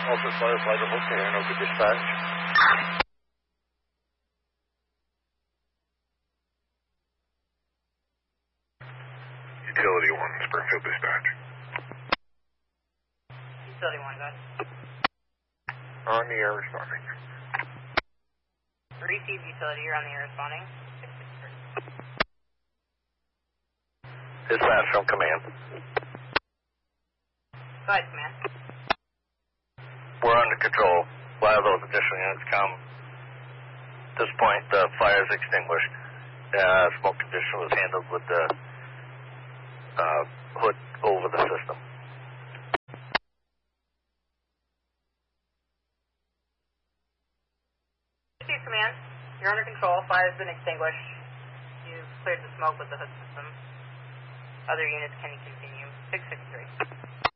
Office Firefighter Hooker, Hanover Dispatch. Utility 1, Springfield Dispatch. Utility 1, go ahead. On the air responding. Receive utility, you're on the air responding. 663. Dispatch from command. Go ahead, command. We're under control. We'll have those additional units come. At this point, the fire is extinguished. Smoke condition was handled with the hood over the system. Receive command. You're under control. Fire has been extinguished. You've cleared the smoke with the hood system. Other units can continue. 663.